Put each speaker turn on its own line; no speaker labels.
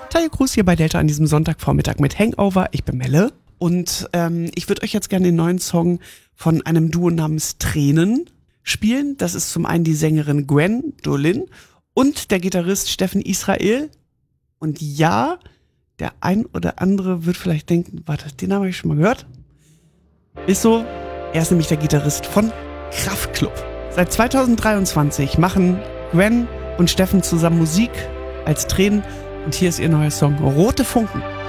Tayo Cruz hier bei Delta an diesem Sonntagvormittag mit Hangover. Ich bin Melle und ich würde euch jetzt gerne den neuen Song von einem Duo namens Tränen spielen. Das ist zum einen die Sängerin Gwen Dolin und der Gitarrist Steffen Israel. Und ja, der ein oder andere wird vielleicht denken, warte, den habe ich schon mal gehört. Ist so, er ist nämlich der Gitarrist von Kraftklub. Seit 2023 machen Gwen und Steffen zusammen Musik als Tränen und hier ist ihr neuer Song Rote Funken.